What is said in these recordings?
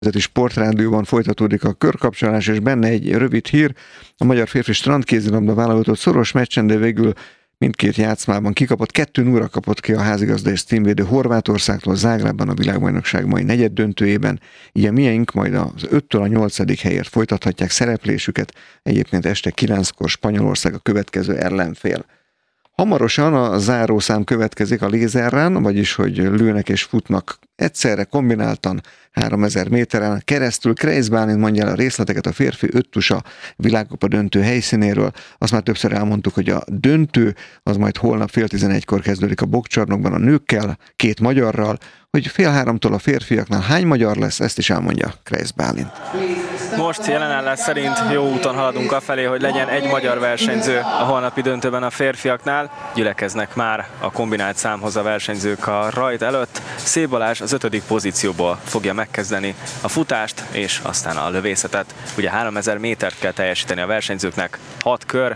Sportrádióban folytatódik a körkapcsolás, és benne egy rövid hír. A magyar férfi strandkézilabda válogatott szoros meccsen, de végül mindkét játszmában kikapott. 2-0 kapott ki a házigazda és címvédő Horvátországtól Zágrábban a világbajnokság mai negyeddöntőjében. Így a miénk majd az 5-től a 8. helyért folytathatják szereplésüket. Egyébként este 9-kor Spanyolország a következő ellenfél. Hamarosan a zárószám következik a lézerrán, vagyis hogy lőnek és futnak egyszerre kombináltan 3000 méteren keresztül. Kreisz Bálint mondja el a részleteket a férfi öttusa világkupa döntő helyszínéről. Azt már többször elmondtuk, hogy a döntő az majd holnap 12:30 kezdődik a Bokkcsarnokban a nőkkel, 2 magyarral. Hogy 14:30 a férfiaknál hány magyar lesz, ezt is elmondja Kreisz Bálint. Most jelenállás szerint jó úton haladunk afelé, hogy legyen egy magyar versenyző a holnapi döntőben a férfiaknál. Gyülekeznek már a kombinált számhoz a versenyzők a rajt előtt. Szép Balázs az 5. pozícióból fogja megkezdeni a futást, és aztán a lövészetet. Ugye 3000 métert kell teljesíteni a versenyzőknek, 6 kör,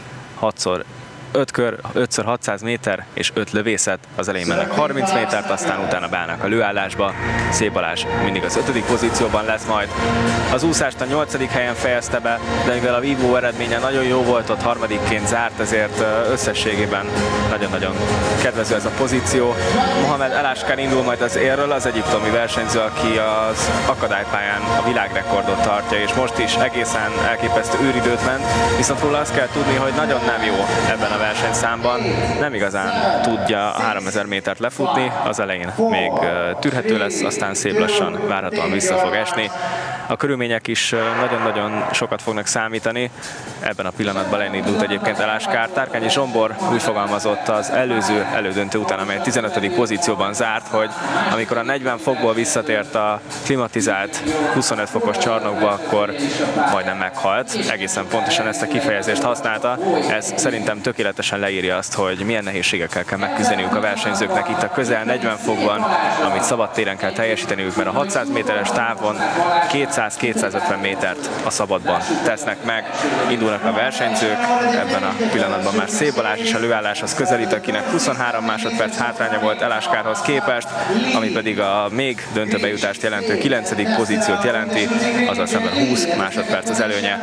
5 kör, 5x600 méter és 5 lövészet, az elején mennek 30 métert, aztán utána beállnak a lőállásba. Szép Balázs mindig az 5. pozícióban lesz majd. Az úszást a 8. helyen fejezte be, de mivel a vívó eredménye nagyon jó volt, ott harmadikként zárt, ezért összességében nagyon-nagyon kedvező ez a pozíció. Mohamed El Askar indul majd az érről, az egyiptomi versenyző, aki az akadálypályán a világrekordot tartja, és most is egészen elképesztő űridőt ment, viszont róla azt kell tudni, hogy nagyon nem jó ebben a versenyszámban, nem igazán tudja a 3000 métert lefutni, az elején még tűrhető lesz, aztán szép lassan várhatóan vissza fog esni. A körülmények is nagyon-nagyon sokat fognak számítani. Ebben a pillanatban elindult egyébként El Askar. Tárkányi Zsombor úgy fogalmazott az előző elődöntő után, amely 15. pozícióban zárt, hogy amikor a 40 fokból visszatért a klimatizált 25 fokos csarnokba, akkor majdnem meghalt. Egészen pontosan ezt a kifejezést használta. Ez szerintem tökéletesen leírja azt, hogy milyen nehézségekkel kell megküzdeniük a versenyzőknek itt a közel 40 fokban, amit szabadtéren kell teljesíteniük, mert a 600 méteres távon 200-250 métert a szabadban tesznek meg. Indulnak a versenyzők, ebben a pillanatban már Szép Balázs is a lőálláshoz közelít, akinek 23 másodperc hátránya volt El Askarhoz képest, ami pedig a még döntőbe jutást jelentő 9. pozíciót jelenti, azzal szemben 20 másodperc az előnye.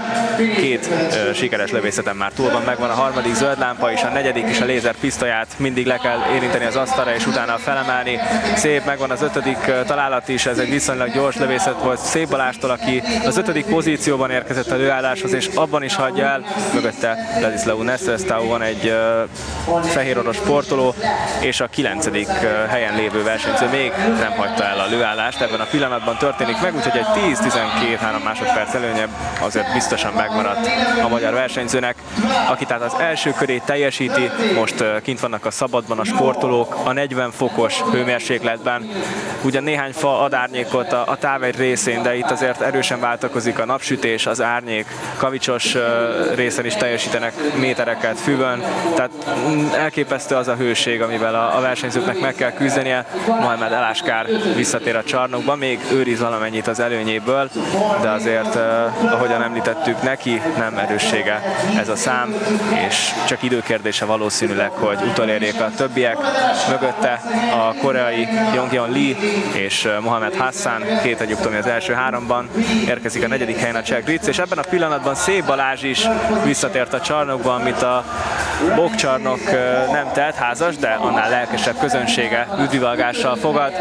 2 sikeres lövészeten már túl van, megvan a 3. zöld lámpa, és a 4. is a lézer pisztolyát mindig le kell érinteni az asztalra, és utána felemelni. Szép, megvan az 5. találat is, ez egy viszonylag gyors lövészet volt Szép Balástól, aki az 5. pozícióban érkezett a lőálláshoz, és abban is hagyja el. Mögötte Ladislau Nestrestau van, egy fehér-orosz sportoló, és a 9. helyen lévő versenyző még nem hagyta el a lőállást. Ebben a pillanatban történik meg, úgyhogy egy 10-12-3 másodperc előnye azért biztosan megmaradt a magyar versenyzőnek, aki tehát az első körét teljesíti. Most kint vannak a szabadban a sportolók a 40 fokos hőmérsékletben. Ugyan néhány fa ad árnyékot a táv egy részén, de itt azért erősen váltakozik a napsütés, az árnyék, kavicsos részen is teljesítenek métereket füvön, tehát elképesztő az a hőség, amivel a versenyzőknek meg kell küzdenie. Mohamed El Askar visszatér a csarnokba, még őriz valamennyit az előnyéből, de azért, ahogyan említettük, neki nem erőssége ez a szám, és csak időkérdése valószínűleg, hogy utolérjék a többiek. Mögötte a koreai Yonghyun Lee és Mohamed Hassan, 2 egyiptomi az első 3-ban, érkezik a 4. helyen a cseh Gric, és ebben a pillanatban Szép Balázs is visszatért a csarnokba, amit a Bokkcsarnok nem teltházas, de annál lelkesebb közönsége üdvivalgással fogad.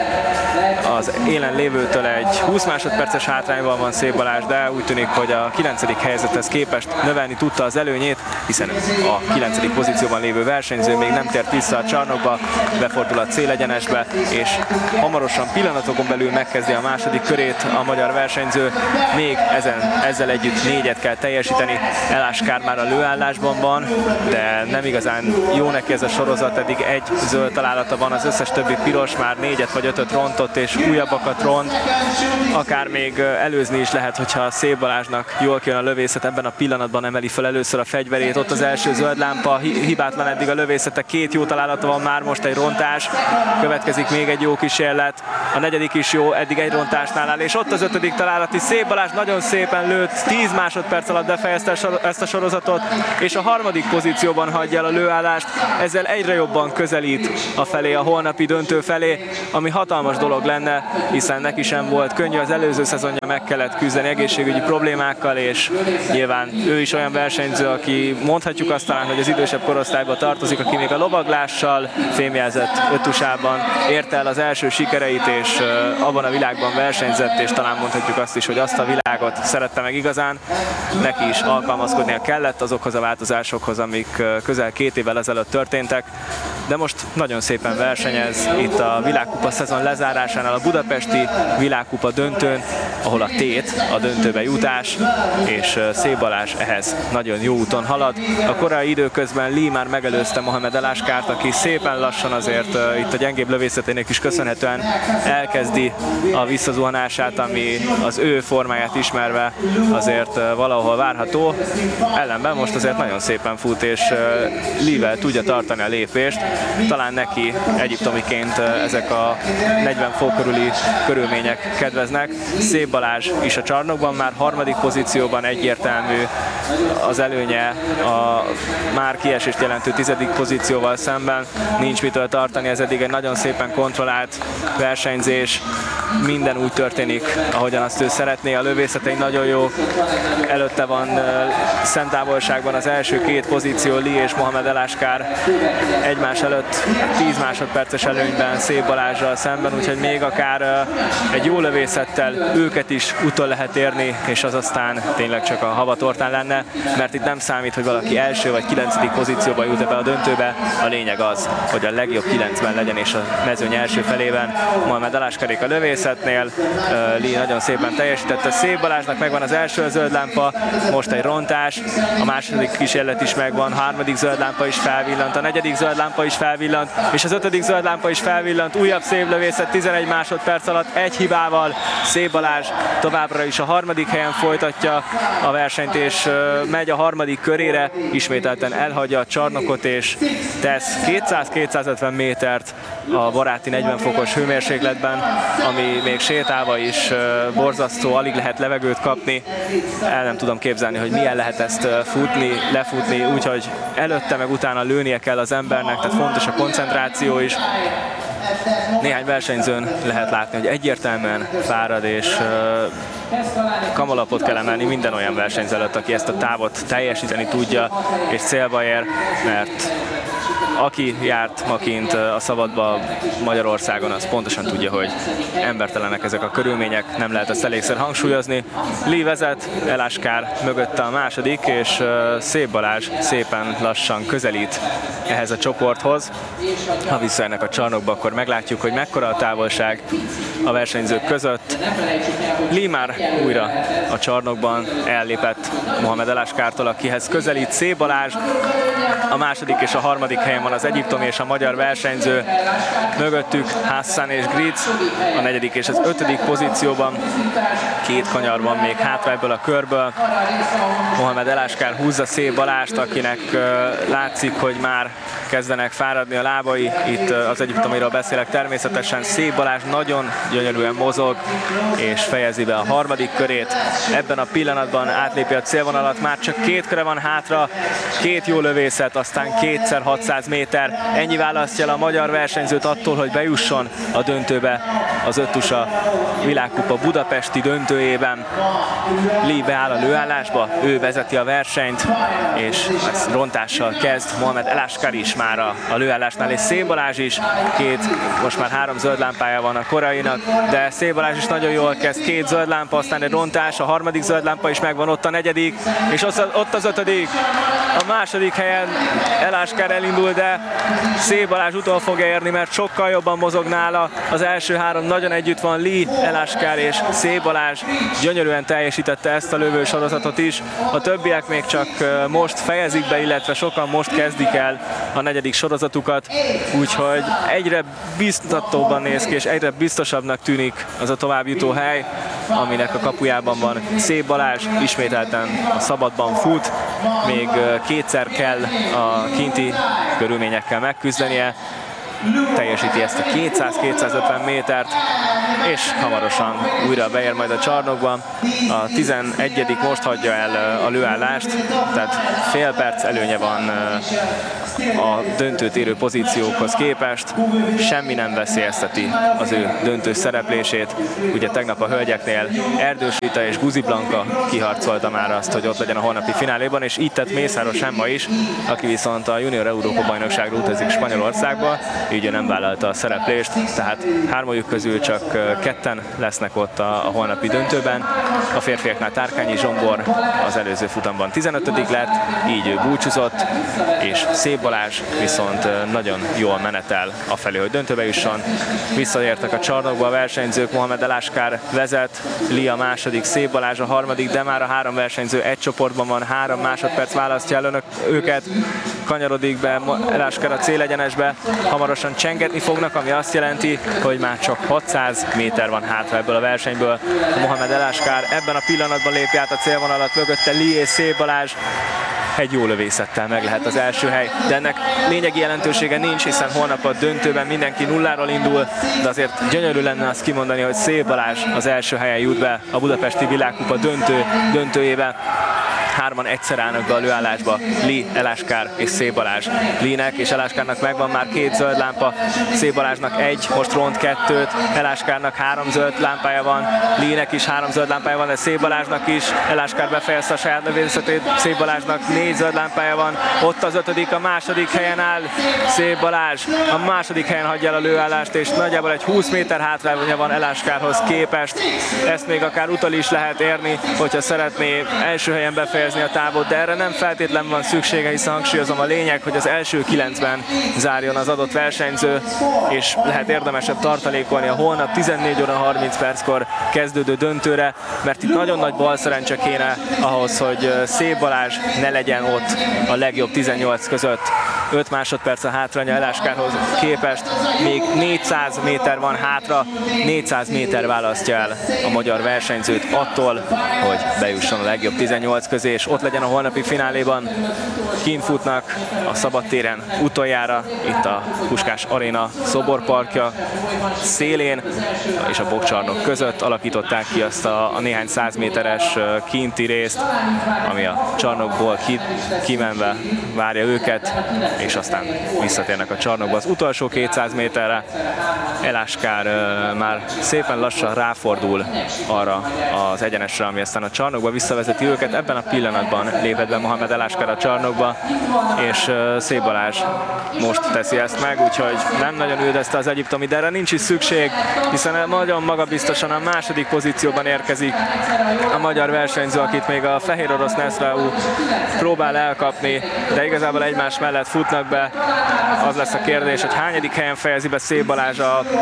Az élen lévőtől egy 20 másodperces hátrányban van Szép Balázs, de úgy tűnik, hogy a 9. helyzethez képest növelni tudta az előnyét, hiszen a 9. pozícióban lévő versenyző még nem tért vissza a csarnokba, befordul a célegyenesbe, és hamarosan pillanatokon belül megkezdi a második körét a magyar versenyző. Még ezzel együtt 4-et kell teljesíteni. El Askar már a lőállásban van, de nem igazán jó neki ez a sorozat, eddig egy zöld találata van, az összes többi piros, már 4-et vagy 5-öt rontott, és újabbakat ront. Akár még előzni is lehet, hogyha Szép Balázsnak jól kijön a lövészet, ebben a pillanatban emeli fel először a fegyverét, ott az első zöld lámpa, hibátlan eddig a lövészete, 2 jó találata van már, most egy rontás, következik még egy jó kísérlet, a 4. is jó, eddig egy rontásnál áll, és ott az 5. találat, alatti. Szép Balázs nagyon szépen lőtt, 10 másodperc alatt befejezte ezt a sorozatot, és a harmadik pozícióban hagyja el a lőállást, ezzel egyre jobban közelít a felé, a holnapi döntő felé, ami hatalmas dolog lenne, hiszen neki sem volt könnyű, az előző szezonja meg kellett küzdeni egészségügyi problémákkal, és nyilván ő is olyan versenyző, aki mondhatjuk azt talán, hogy az idősebb korosztályba tartozik, aki még a lovaglással fémjelzett öttusában érte el az első sikereit, és abban a világban versenyzett, és talán mondhatjuk azt is, hogy azt a világot szerette meg igazán. Neki is alkalmazkodnia kellett azokhoz a változásokhoz, amik közel 2 évvel ezelőtt történtek, de most nagyon szépen versenyez itt a világkupa szezon lezárásánál, a budapesti világkupa döntőn, ahol a tét, a döntőbe jutás, és Szép Balázs ehhez nagyon jó úton halad. A korai időközben Lee már megelőzte Mohamed Elaskárt, aki szépen lassan azért itt a gyengébb lövészetének is köszönhetően elkezdi a visszazuhanását, ami az ő formáját ismerve azért valahol várható. Ellenben most azért nagyon szépen fut, és Lee-vel tudja tartani a lépést. Talán neki egyiptomiként ezek a 40 fok körüli körülmények kedveznek. Szép Balázs is a csarnokban, már harmadik pozícióban, egyértelmű az előnye a már kiesést jelentő 10. pozícióval szemben. Nincs mitől tartani, ez eddig egy nagyon szépen kontrollált versenyzés. Minden úgy történik, ahogyan azt ő szeretné, a lövészetei nagyon jó. Előtte van szemtávolságban az első 2 pozíció, Lee és Mohamed Elaskár egymás előtt 10 másodperces előnyben Szép Balázsral szemben, úgyhogy még akár egy jó lövészettel őket is utol lehet érni, és az aztán tényleg csak a havatortán lenne, mert itt nem számít, hogy valaki első vagy 9. pozícióba jut be a döntőbe, a lényeg az, hogy a legjobb 9-ben legyen, és a mezőny első felében Mohamed Elaskárék a lövészetnél. Lee nagyon szépen teljesítette, Szép Balázsnak megvan az első zöld lámpa, most egy rontás, a második kísérlet is megvan, a harmadik zöld lámpa is felvillant, a negyedik zöld lámpa is felvillant, és az 5. zöld lámpa is felvillant, újabb szép lövészet 11 másodperc alatt, egy hibával. Szép Balázs továbbra is a harmadik helyen folytatja a versenyt, és megy a harmadik körére, ismételten elhagyja a csarnokot, és tesz 200-250 métert a baráti 40 fokos hőmérsékletben, ami még sétálva is borzasztó, alig lehet levegőt kapni. El nem tudom képzelni, hogy milyen lehet ezt futni, lefutni, úgyhogy előtte meg utána lőnie kell az embernek, tehát fontos a koncentráció is. Néhány versenyzőn lehet látni, hogy egyértelműen fárad, és kamalapot kell emelni minden olyan versenyző előtt, aki ezt a távot teljesíteni tudja, és célba ér, mert aki járt ma kint a szabadba Magyarországon, az pontosan tudja, hogy embertelenek ezek a körülmények, nem lehet ezt elégszer hangsúlyozni. Lee vezet, Elaskár mögötte a második, és Szép Balázs szépen lassan közelít ehhez a csoporthoz. Ha visszajönnek a csarnokba, akkor meglátjuk, hogy mekkora a távolság a versenyzők között. Lee már újra a csarnokban ellépett Mohamed Elaskártól, akihez közelít. Szép Balázs a második és a harmadik helyen van az egyiptomi és a magyar versenyző. Mögöttük Hassan és Gric a negyedik és az 5. pozícióban. 2 kanyar van még hátra ebből a körből. Mohamed Elaskár húzza Szép Balázst, akinek látszik, hogy már kezdenek fáradni a lábai. Itt az egyiptomiról beszélek természetesen. Szép Balázs nagyon gyönyörűen mozog, és fejezi be a harmadik körét. Ebben a pillanatban átlépi a célvonalat, már csak 2 köre van hátra, 2 jó lövészet, aztán 2x600 méter. Ennyi választja el a magyar versenyzőt attól, hogy bejusson a döntőbe az öttusa világkupa budapesti döntőjében. Lee beáll a lőállásba, ő vezeti a versenyt, és ezt rontással kezd. Mohamed Elaskár is már a lőállásnál, és Szép Balázs is. Most már 3 zöld lámpája van a korainak, de Szép Balázs is nagyon jól kezd. 2 zöld lámpa, aztán egy rontás, a harmadik zöld lámpa is megvan, ott a negyedik, és ott az 5. A második helyen Elaskár elindul, de Szép Balázs utol fogja érni, mert sokkal jobban mozog nála. Az első 3 nagyon együtt van, Lee, Elaskár és Szép Balázs gyönyörűen teljesítette ezt a lövősorozatot is. A többiek még csak most fejezik be, illetve sokan most kezdik el a 4. sorozatukat, úgyhogy egyre biztatóban néz ki, és egyre biztosabbnak tűnik az a továbbjutó hely, aminek a kapujában van Szép Balázs, ismételten a szabadban fut, még 2-szer kell a kinti körülményekkel megküzdenie. teljesíti ezt a 200-250 métert, és hamarosan újra beér majd a csarnokba. A 11. most hagyja el a lőállást, tehát fél perc előnye van a döntőt érő pozíciókhoz képest. Semmi nem veszélyezteti az ő döntős szereplését. Ugye tegnap a hölgyeknél Erdős Rita és Guzi Blanka kiharcolta már azt, hogy ott legyen a holnapi fináléban, és így tett Mészáros Emma is, aki viszont a Junior Európa bajnokságra utazik Spanyolországba, így nem vállalta a szereplést, tehát hármójuk közül csak ketten lesznek ott a holnapi döntőben. A férfiaknál Tárkányi Zsombor az előző futamban 15. lett, így ő búcsúzott, és Szép Balázs viszont nagyon jól menetel afelé, hogy döntőbe jusson. Visszaértek a csarnokba a versenyzők, Mohamed El Askar vezet, Lia második, Szép Balázs a harmadik, de már a három versenyző egy csoportban van, 3 másodperc választja el őket. Kanyarodik be El Askar a célegyenesbe, hamarosan csengetni fognak, ami azt jelenti, hogy már csak 600 méter van hátra ebből a versenyből. Mohamed El Askar ebben a pillanatban lépi át a célvonalat, mögötte Lia és Szép Balázs. Egy jó lövészettel meg lehet az első hely, de ennek lényegi jelentősége nincs, hiszen holnap a döntőben mindenki nulláról indul, de azért gyönyörű lenne azt kimondani, hogy Szép Balázs az első helyen jut be a budapesti világkupa döntőjébe. Hárman egyszer állnak be a lőállásba, Lee, El Askar és Szép Balázs. Lee-nek és El Askarnak megvan már 2 zöld lámpa, Szép Balázsnak 1, most ront 2-t, El Askarnak 3 zöld lámpája van, Lee-nek is 3 zöld lámpája van, de Szép Balázsnak is, El Askar befejezte a saját lövészetét, Szép Balázsnak 4 zöld lámpája van, ott az 5., a második helyen áll Szép Balázs, a második helyen hagyja el a lőállást, és nagyjából egy 20 méter hátránya van El Askarhoz képest. Ezt még akár utol is lehet érni, hogyha szeretné első helyen befejezni a távot, de erre nem feltétlen van szüksége, hiszen hangsúlyozom, a lényeg, hogy az első 9-ben zárjon az adott versenyző, és lehet érdemesebb tartalékolni a holnap 14 óra 30 perckor kezdődő döntőre, mert itt nagyon nagy balszerencse kéne ahhoz, hogy Szép Balázs ne legyen ott a legjobb 18 között. 5 másodperc a hátránya El Askarhoz képest, még 400 méter van hátra, 400 méter választja el a magyar versenyzőt attól, hogy bejusson a legjobb 18 közé, és ott legyen a holnapi fináléban. Kint futnak a szabadtéren utoljára, itt a Puskás Aréna szoborparkja szélén és a bokscsarnok között alakították ki azt a néhány 100 méteres kinti részt, ami a csarnokból kimenve várja őket, és aztán visszatérnek a csarnokba az utolsó 200 méterre. El Askar már szépen lassan ráfordul arra az egyenesre, ami aztán a csarnokba visszavezeti őket. Ebben a pillanatban lépett be Mohamed El Askar a csarnokba, és Szép Balázs most teszi ezt meg, úgyhogy nem nagyon üldözte az egyiptomi, de erre nincs is szükség, hiszen nagyon magabiztosan a második pozícióban érkezik a magyar versenyző, akit még a fehér orosz Nesrau próbál elkapni, de igazából egymás mellett futnak be. Az lesz a kérdés, hogy hányadik helyen fejezi be Szép Balázs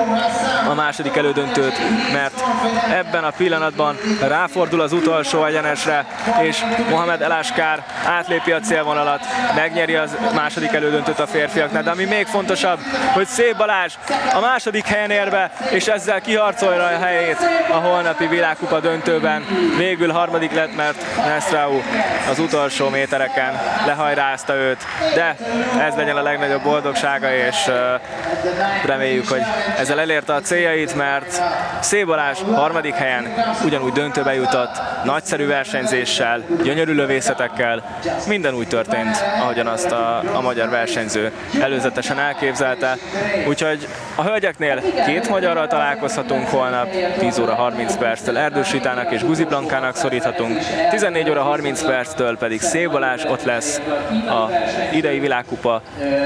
a második elődöntőt, mert ebben a pillanatban ráfordul az utolsó egyenesre, és Mohamed El Askar átlépi a célvonalat, megnyeri az második elődöntőt a férfiaknál, de ami még fontosabb, hogy Szép Balázs a második helyen ér be, és ezzel kiharcolja a helyét a holnapi világkupa döntőben. Végül harmadik lett, mert Nesrau az utolsó métereken lehajrázta őt, de ez legyen a legnagyobb boldogsága, és reméljük, hogy ezzel elérte a céljait, mert Szép Balázs harmadik helyen ugyanúgy döntőbe jutott, nagyszerű versenyzéssel, gyönyörű lövészetekkel, minden úgy történt, ahogyan azt a magyar versenyző előzetesen elképzelte. Úgyhogy a hölgyeknél 2 magyarral találkozhatunk holnap, 10 óra 30 perctől Erdős Ritának és Guzi Blankának szoríthatunk, 14 óra 30 perctől pedig Szép Balázs ott lesz a idei világkupa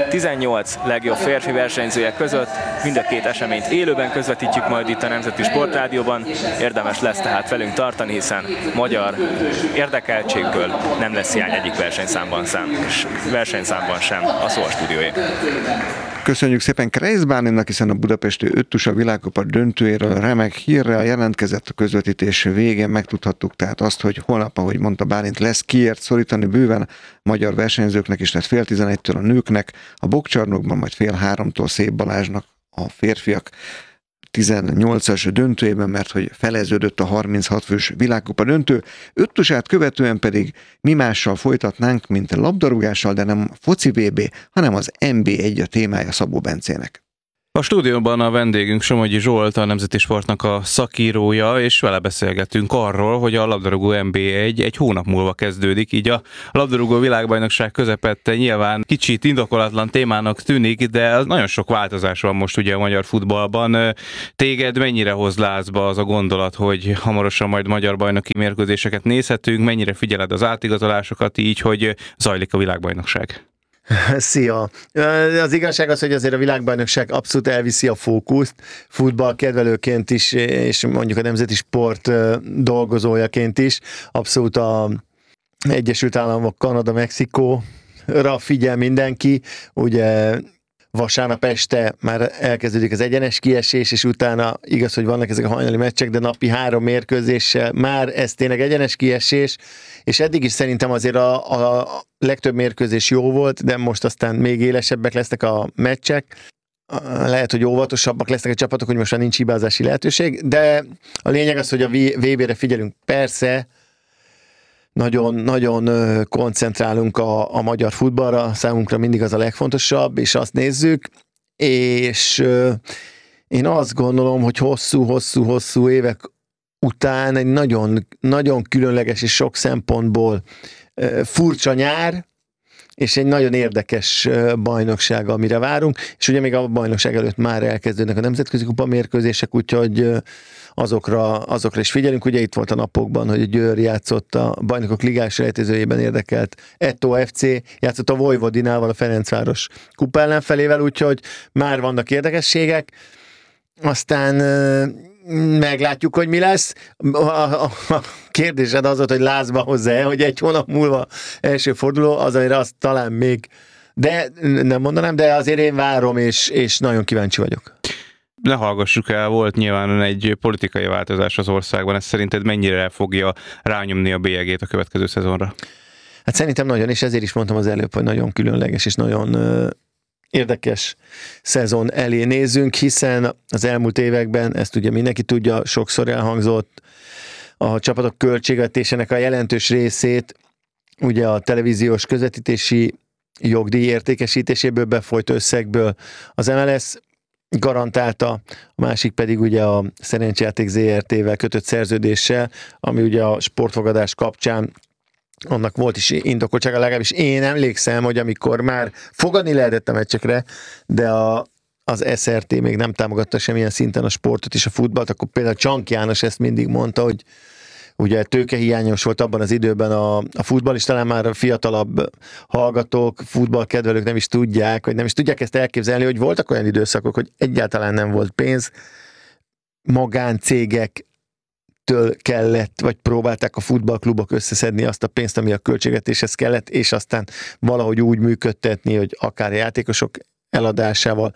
18 legjobb férfi versenyzője között. Mind a 2 eseményt élőben közvetítjük majd itt a Nemzeti Sportrádióban. Érdemes lesz tehát velünk tartani, hiszen magyar érdekeltségből nem lesz hiány egyik versenyszámban sem a Szóval stúdióé. Köszönjük szépen Kreisz Bálinnak, hiszen a budapesti öttusa világkupa döntőjéről remek hírrel jelentkezett a közvetítés végén. Megtudhattuk tehát azt, hogy holnap, ahogy mondta Bálint, lesz kiért szorítani bőven a magyar versenyzőknek is, tehát 12:30-től a nőknek, a bokscsarnokban majd 14:30-tól Szép Balázsnak a férfiak 18-as döntőjében, mert hogy feleződött a 36 fős világkupa döntő. Öttusát követően pedig mi mással folytatnánk, mint labdarúgással, de nem foci VB, hanem az NB1 a témája Szabó Bencének. A stúdióban a vendégünk Somogyi Zsolt, a Nemzeti Sportnak a szakírója, és vele beszélgetünk arról, hogy a labdarúgó NB1 egy hónap múlva kezdődik, így a labdarúgó világbajnokság közepette nyilván kicsit indokolatlan témának tűnik, de nagyon sok változás van most ugye a magyar futballban. Téged mennyire hoz lázba az a gondolat, hogy hamarosan majd magyar bajnoki mérkőzéseket nézhetünk, mennyire figyeled az átigazolásokat így, hogy zajlik a világbajnokság? Szia! Az igazság az, hogy azért a világbajnokság abszolút elviszi a fókuszt, futballkedvelőként is, és mondjuk a nemzeti sport dolgozójaként is. Abszolút a Egyesült Államok, Kanada, Mexikóra figyel mindenki. Ugye vasárnap este már elkezdődik az egyenes kiesés, és utána igaz, hogy vannak ezek a hajnali meccsek, de napi 3 mérkőzéssel már ez tényleg egyenes kiesés, és eddig is szerintem azért a legtöbb mérkőzés jó volt, de most aztán még élesebbek lesznek a meccsek. Lehet, hogy óvatosabbak lesznek a csapatok, hogy most már nincs hibázási lehetőség, de a lényeg az, hogy a VB-re figyelünk. Persze, nagyon koncentrálunk a magyar futballra, számunkra mindig az a legfontosabb, és azt nézzük, és én azt gondolom, hogy hosszú évek után egy nagyon különleges és sok szempontból furcsa nyár, és egy nagyon érdekes bajnokság, amire várunk, és ugye még a bajnokság előtt már elkezdődnek a nemzetközi kupa mérkőzések, úgyhogy azokra is figyelünk. Ugye itt volt a napokban, hogy a Győr játszott a Bajnokok Ligás rejtezőjében érdekelt Eto FC, játszott a Vojvodinával, a Ferencváros kupa ellenfelével, úgyhogy már vannak érdekességek. Aztán meglátjuk, hogy mi lesz. A kérdésed az volt, hogy lázba hozzá, hogy egy hónap múlva első forduló, azért azt talán még, de nem mondanám, de azért én várom, és nagyon kíváncsi vagyok. Ne hallgassuk el, volt nyilván egy politikai változás az országban, ez szerinted mennyire fogja rányomni a bélyegét a következő szezonra? Hát szerintem nagyon, és ezért is mondtam az előbb, hogy nagyon különleges és nagyon érdekes szezon elé nézünk, hiszen az elmúlt években, ezt ugye mindenki tudja, sokszor elhangzott, a csapatok költségvetésének a jelentős részét ugye a televíziós közvetítési jogdíj értékesítéséből befolyt összegből az MLS garantálta, a másik pedig ugye a Szerencsejáték ZRT-vel kötött szerződéssel, ami ugye a sportfogadás kapcsán annak volt is indokoltsága, legalábbis én emlékszem, hogy amikor már fogadni lehetett a meccsekre, de az SRT még nem támogatta semmilyen szinten a sportot és a futballt, akkor például Csank János ezt mindig mondta, hogy ugye tőkehiányos volt abban az időben a futball, és talán már a fiatalabb hallgatók, futballkedvelők nem is tudják, vagy nem is tudják ezt elképzelni, hogy voltak olyan időszakok, hogy egyáltalán nem volt pénz, magáncégek től kellett, vagy próbálták a futballklubok összeszedni azt a pénzt, ami a költségvetéshez kellett, és aztán valahogy úgy működtetni, hogy akár a játékosok eladásával,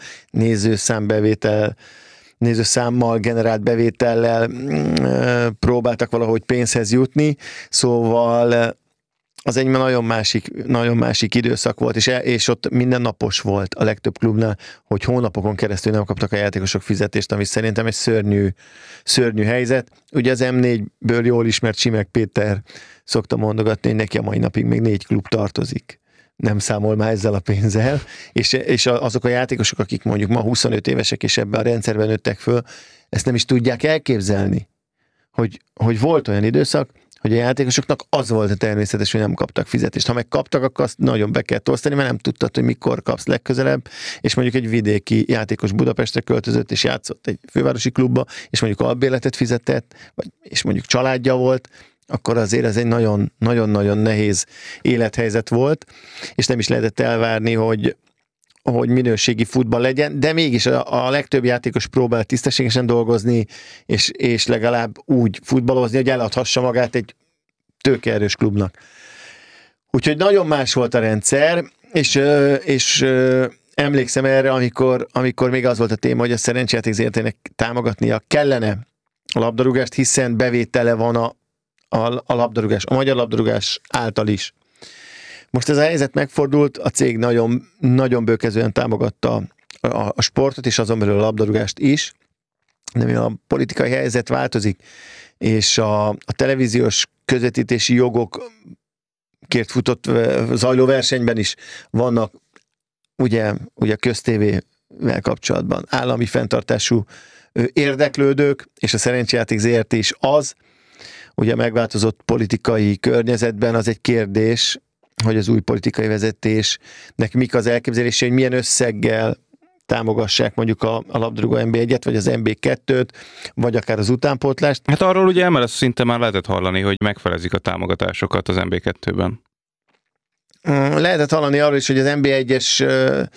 nézőszámmal generált bevétellel próbáltak valahogy pénzhez jutni, szóval az egy nagyon másik időszak volt, és ott mindennapos volt a legtöbb klubnál, hogy hónapokon keresztül nem kaptak a játékosok fizetést, ami szerintem egy szörnyű helyzet. Ugye az M4-ből jól ismert Simek Péter szokta mondogatni, hogy neki a mai napig még 4 klub tartozik. Nem számol már ezzel a pénzzel, és azok a játékosok, akik mondjuk ma 25 évesek, és ebben a rendszerben nőttek föl, ezt nem is tudják elképzelni, hogy volt olyan időszak, hogy a játékosoknak az volt a természetes, hogy nem kaptak fizetést. Ha meg kaptak, akkor azt nagyon be kell osztani, mert nem tudtad, hogy mikor kapsz legközelebb, és mondjuk egy vidéki játékos Budapestre költözött, és játszott egy fővárosi klubba, és mondjuk albérletet fizetett, és mondjuk családja volt, akkor azért ez egy nagyon-nagyon nehéz élethelyzet volt, és nem is lehetett elvárni, hogy minőségi futball legyen, de mégis a legtöbb játékos próbál tisztességesen dolgozni, és legalább úgy futballozni, hogy eladhassa magát egy tőkeerős klubnak. Úgyhogy nagyon más volt a rendszer, és emlékszem erre, amikor még az volt a téma, hogy a Szerencsejáték ZRT-nek támogatnia kellene a labdarúgást, hiszen bevétele van a labdarúgás, a magyar labdarúgás által is. Most ez a helyzet megfordult, a cég nagyon bőkezően támogatta a sportot, és azon belül a labdarúgást is, de mivel a politikai helyzet változik, és a televíziós közvetítési jogokért futott zajló versenyben is vannak ugye a köztévé kapcsolatban. Állami fenntartású érdeklődők, és a Szerencsejáték ZRT is az, ugye a megváltozott politikai környezetben az egy kérdés, hogy az új politikai vezetésnek mik az elképzelései, hogy milyen összeggel támogassák mondjuk a labdarúgó NB1-et, vagy az NB2-t, vagy akár az utánpótlást. Hát arról ugye MLS szinte már lehetett hallani, hogy megfelezik a támogatásokat az NB2-ben. Lehetett hallani arról is, hogy az NB1-es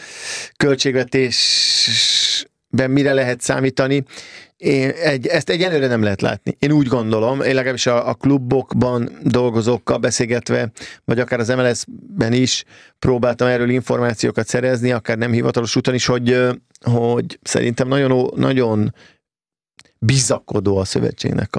költségvetésben mire lehet számítani. Ezt egyelőre nem lehet látni. Én úgy gondolom, én legalábbis a klubokban dolgozókkal beszélgetve, vagy akár az MLS-ben is próbáltam erről információkat szerezni, akár nem hivatalos úton is, hogy szerintem nagyon, nagyon bizakodó a szövetségnek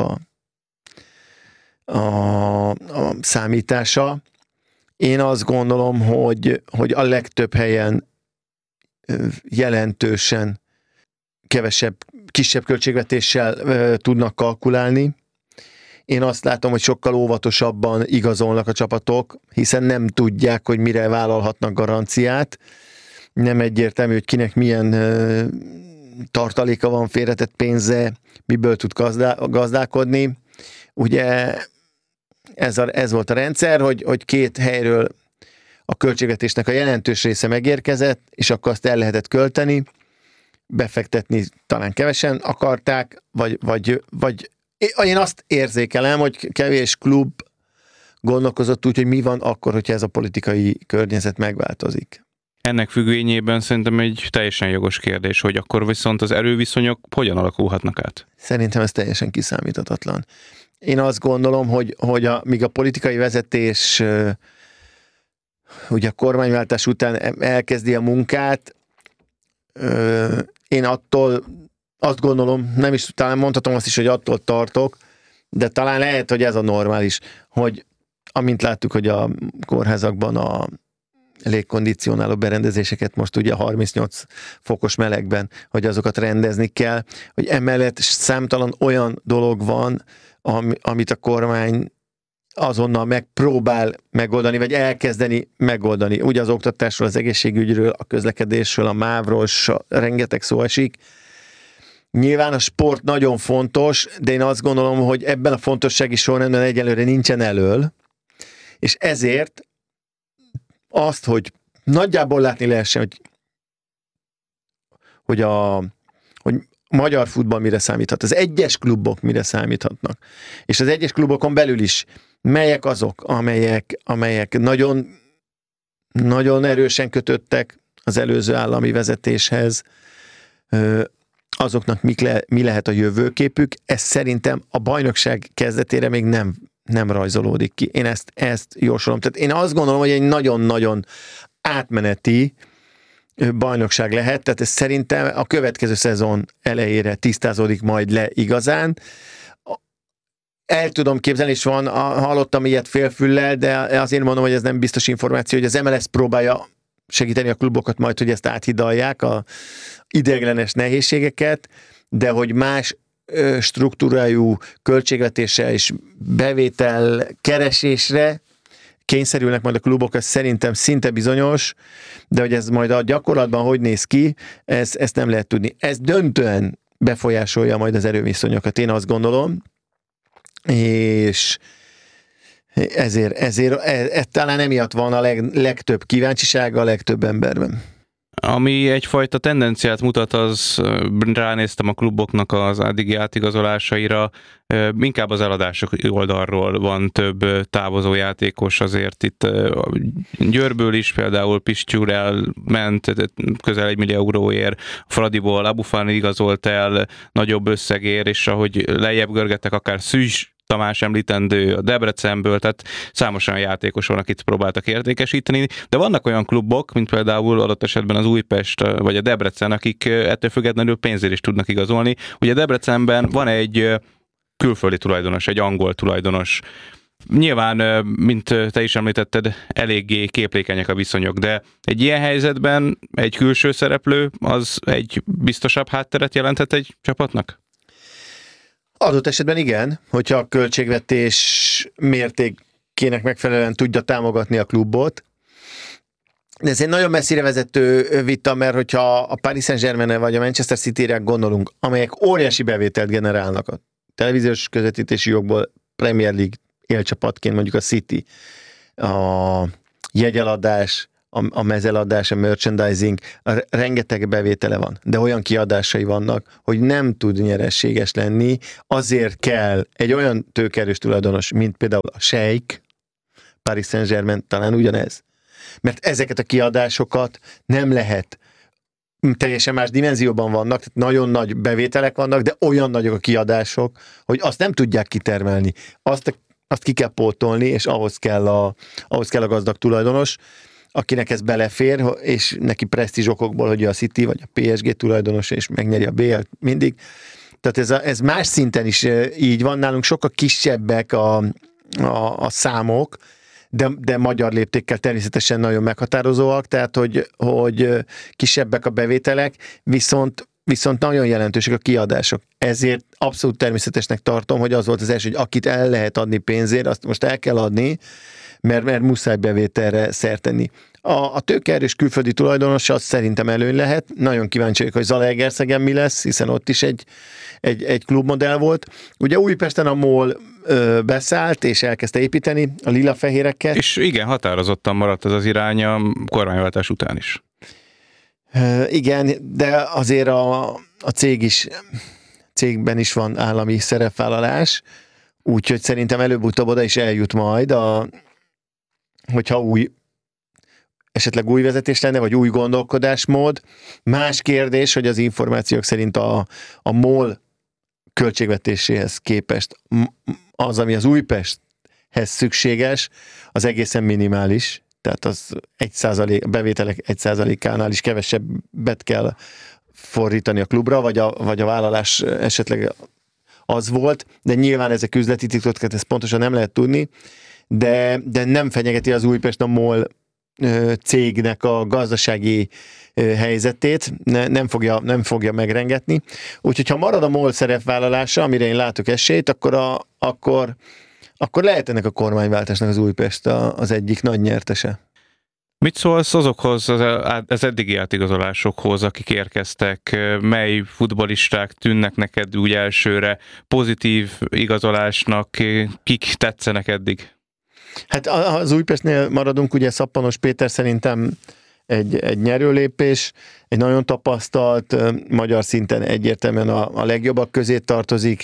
a számítása. Én azt gondolom, hogy a legtöbb helyen jelentősen kisebb költségvetéssel tudnak kalkulálni. Én azt látom, hogy sokkal óvatosabban igazolnak a csapatok, hiszen nem tudják, hogy mire vállalhatnak garanciát. Nem egyértelmű, hogy kinek milyen tartaléka van, félretett pénze, miből tud gazdálkodni. Ugye ez volt a rendszer, hogy két helyről a költségvetésnek a jelentős része megérkezett, és akkor azt el lehetett költeni, befektetni talán kevesen akarták, vagy én azt érzékelem, hogy kevés klub gondolkozott úgy, hogy mi van akkor, hogyha ez a politikai környezet megváltozik. Ennek függvényében szerintem egy teljesen jogos kérdés, hogy akkor viszont az erőviszonyok hogyan alakulhatnak át? Szerintem ez teljesen kiszámíthatatlan. Én azt gondolom, hogy míg a politikai vezetés ugye a kormányváltás után elkezdi a munkát, én attól azt gondolom, nem is talán mondhatom azt is, hogy attól tartok, de talán lehet, hogy ez a normális, hogy amint láttuk, hogy a kórházakban a légkondicionáló berendezéseket most ugye 38 fokos melegben, hogy azokat rendezni kell, hogy emellett számtalan olyan dolog van, amit a kormány azonnal megpróbál megoldani, vagy elkezdeni megoldani. Ugye az oktatásról, az egészségügyről, a közlekedésről, a MÁV-ról, rengeteg szó esik. Nyilván a sport nagyon fontos, de én azt gondolom, hogy ebben a fontossági sorrendben egyelőre nincsen elől, és ezért azt, hogy nagyjából látni lehessen, hogy magyar futball mire számíthat, az egyes klubok mire számíthatnak, és az egyes klubokon belül is melyek azok, amelyek nagyon, nagyon erősen kötöttek az előző állami vezetéshez, azoknak mi lehet a jövőképük, ez szerintem a bajnokság kezdetére még nem rajzolódik ki. Én ezt jósolom. Tehát én azt gondolom, hogy egy nagyon-nagyon átmeneti bajnokság lehet, tehát ez szerintem a következő szezon elejére tisztázódik majd le igazán. El tudom képzelni, és hallottam ilyet félfüllel, de azért mondom, hogy ez nem biztos információ, hogy az MLS próbálja segíteni a klubokat majd, hogy ezt áthidalják, a ideiglenes nehézségeket, de hogy más struktúrájú költségvetéssel és bevétel keresésre kényszerülnek majd a klubok, ez szerintem szinte bizonyos, de hogy ez majd a gyakorlatban hogy néz ki, ezt nem lehet tudni. Ez döntően befolyásolja majd az erőviszonyokat, én azt gondolom, és ezért talán emiatt van a legtöbb kíváncsisága a legtöbb emberben. Ami egyfajta tendenciát mutat, az ránéztem a kluboknak az addigi átigazolásaira, inkább az eladások oldalról van több távozó játékos, azért itt Győrből is például Pistyúr elment közel 1 millió euróért, Fradiból Abufani igazolt el nagyobb összegért, és ahogy lejjebb görgettek, akár Szűz Tamás említendő a Debrecenből, tehát számos olyan játékos van, akit próbáltak értékesíteni, de vannak olyan klubok, mint például adott esetben az Újpest vagy a Debrecen, akik ettől függetlenül pénzért is tudnak igazolni. Ugye Debrecenben van egy külföldi tulajdonos, egy angol tulajdonos. Nyilván, mint te is említetted, eléggé képlékenyek a viszonyok, de egy ilyen helyzetben egy külső szereplő az egy biztosabb hátteret jelenthet egy csapatnak? Adott esetben igen, hogyha a költségvetés mértékének megfelelően tudja támogatni a klubot, De ez egy nagyon messzire vezető vita, mert hogyha a Paris Saint-Germain vagy a Manchester City-re gondolunk, amelyek óriási bevételt generálnak a televíziós közvetítési jogból, Premier League élcsapatként mondjuk a City, a jegyeladás, a mezeladás, a merchandising, rengeteg bevétele van, de olyan kiadásai vannak, hogy nem tud nyereséges lenni, azért kell egy olyan tőkeerős tulajdonos, mint például a Sheikh, Paris Saint-Germain, talán ugyanez. Mert ezeket a kiadásokat nem lehet, teljesen más dimenzióban vannak, tehát nagyon nagy bevételek vannak, de olyan nagyok a kiadások, hogy azt nem tudják kitermelni. Azt ki kell pótolni, és ahhoz kell a gazdag tulajdonos, akinek ez belefér, és neki presztízs okokból, hogy a City vagy a PSG tulajdonos, és megnyeri a BL-t mindig. Tehát ez más szinten is így van, nálunk sokkal kisebbek a számok, de magyar léptékkel természetesen nagyon meghatározóak, tehát hogy kisebbek a bevételek, viszont nagyon jelentősek a kiadások. Ezért abszolút természetesnek tartom, hogy az volt az első, hogy akit el lehet adni pénzért, azt most el kell adni, mert muszáj bevételre szert tenni. A tőkeerős külföldi tulajdonos az szerintem előny lehet. Nagyon kíváncsi vagyok, hogy Zalaegerszegen mi lesz, hiszen ott is egy klubmodell volt. Ugye Újpesten a MOL beszállt, és elkezdte építeni a lila-fehéreket. És igen, határozottan maradt ez az irány a kormányváltás után is. Igen, de azért a cégben is van állami szerepvállalás, úgyhogy szerintem előbb-utóbb oda is eljut majd, hogyha esetleg új vezetés lenne, vagy új gondolkodásmód. Más kérdés, hogy az információk szerint a MOL költségvetéséhez képest az, ami az Újpesthez szükséges, az egészen minimális. Tehát az 1%, a bevételek 1%-ánál is kevesebbet kell fordítani a klubra, vagy a vállalás esetleg az volt, de nyilván ezek üzleti titkokat, ezt pontosan nem lehet tudni, de nem fenyegeti az Újpest a MOL cégnek a gazdasági helyzetét, nem fogja megrengetni. Úgyhogy ha marad a MOL szerepvállalása, amire én látok esélyt, akkor lehet ennek a kormányváltásnak az Újpest az egyik nagy nyertese. Mit szólsz azokhoz, az eddigi átigazolásokhoz, akik érkeztek? Mely futballisták tűnnek neked úgy elsőre pozitív igazolásnak? Kik tetszenek eddig? Hát az Újpestnél maradunk, ugye Szappanos Péter szerintem egy nyerőlépés, egy nagyon tapasztalt, magyar szinten egyértelműen a legjobbak közé tartozik